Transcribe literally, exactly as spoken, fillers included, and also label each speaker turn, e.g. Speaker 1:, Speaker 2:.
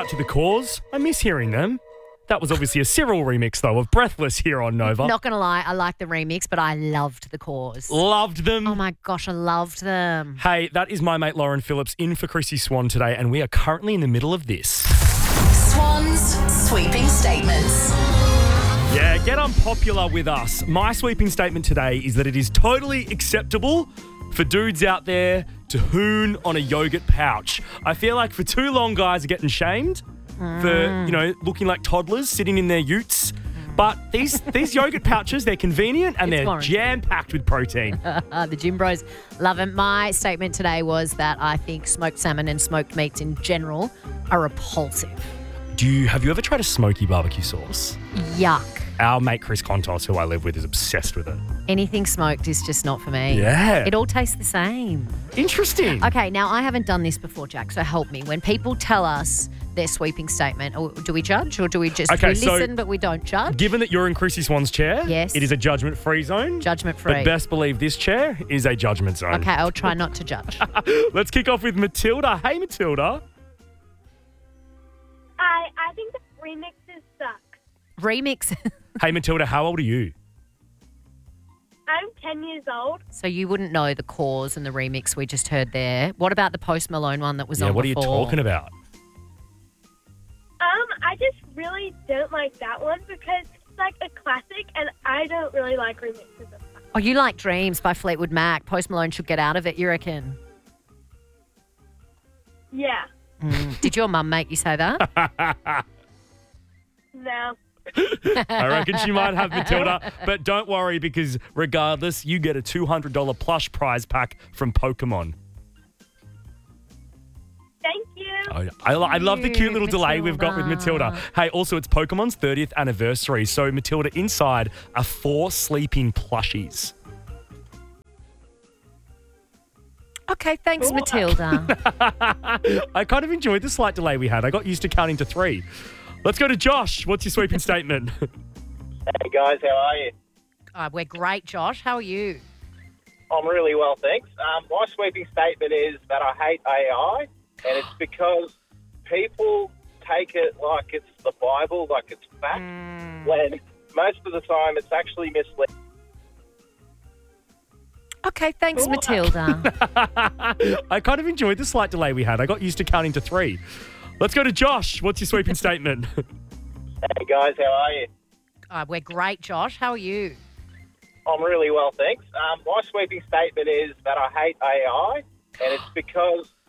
Speaker 1: out to the Cause. I miss hearing them. That was obviously a Cyril remix, though, of Breathless here on Nova.
Speaker 2: Not going to lie, I like the remix, but I loved the Cause.
Speaker 1: Loved them.
Speaker 2: Oh, my gosh, I loved them.
Speaker 1: Hey, that is my mate Lauren Phillips in for Chrissy Swan today, and we are currently in the middle of this.
Speaker 3: Swan's sweeping statements.
Speaker 1: Yeah, get unpopular with us. My sweeping statement today is that it is totally acceptable for dudes out there to hoon on a yogurt pouch. I feel like for too long, guys are getting shamed for, you know, looking like toddlers sitting in their utes. But these these yogurt pouches, they're convenient and
Speaker 2: It's
Speaker 1: they're
Speaker 2: warranted.
Speaker 1: jam-packed with protein.
Speaker 2: Uh, the gym bros love it. My statement today was that I think smoked salmon and smoked meats in general are repulsive.
Speaker 1: Do you have you ever tried a smoky barbecue sauce?
Speaker 2: Yuck.
Speaker 1: Our mate Chris Contos, who I live with, is obsessed with it.
Speaker 2: Anything smoked is just not for me.
Speaker 1: Yeah.
Speaker 2: It all tastes the same.
Speaker 1: Interesting.
Speaker 2: Okay, now I haven't done this before, Jack, so help me. When people tell us their sweeping statement, or do we judge or do we just
Speaker 1: Okay,
Speaker 2: we
Speaker 1: so-
Speaker 2: listen but we don't judge?
Speaker 1: Given that you're in Chrissy Swan's chair,
Speaker 2: Yes.
Speaker 1: it is a judgment-free zone.
Speaker 2: Judgment free.
Speaker 1: But best believe this chair is a judgment zone.
Speaker 2: Okay, I'll try not to judge.
Speaker 1: Let's kick off with Matilda. Hey, Matilda.
Speaker 4: I I think the remixes suck.
Speaker 2: Remix.
Speaker 1: Hey, Matilda, how old are you?
Speaker 4: I'm ten years old.
Speaker 2: So you wouldn't know the Cause and the remix we just heard there. What about the Post Malone one that was
Speaker 1: yeah,
Speaker 2: on
Speaker 1: what
Speaker 2: before?
Speaker 1: are you talking about?
Speaker 4: Um, I just really don't like that one because it's like a classic, and I don't really like remixes of that.
Speaker 2: Oh, you like Dreams by Fleetwood Mac. Post Malone should get out of it, you reckon?
Speaker 4: Yeah.
Speaker 2: Mm. Did your mum make you say that?
Speaker 4: No.
Speaker 1: I reckon she might have, Matilda. But don't worry, because regardless, you get a two hundred dollars plush prize pack from Pokemon.
Speaker 4: Thank you.
Speaker 1: I, I, I love the cute little delay we've got with
Speaker 2: Matilda.
Speaker 1: Matilda. Hey, also, it's Pokemon's thirtieth anniversary. So, Matilda, inside are four sleeping plushies.
Speaker 2: Okay, thanks, Matilda.
Speaker 1: I kind of enjoyed the slight delay we had. I got used to counting to three. Let's go to Josh. What's your sweeping statement?
Speaker 5: Hey guys, how are you?
Speaker 2: Oh, we're great, Josh. How are you?
Speaker 5: I'm really well, thanks. Um, my sweeping statement is that I hate A I, and it's because people take it like it's the Bible, like it's fact, when most of the time it's actually misleading.
Speaker 2: Okay, thanks, Matilda.
Speaker 1: I kind of enjoyed the slight delay we had. I got used to counting to three. Let's go to Josh. What's your sweeping statement?
Speaker 5: Hey guys, how are you?
Speaker 2: Oh, we're great, Josh. How are you?
Speaker 5: I'm really well, thanks. Um, my sweeping statement is that I hate A I, and it's because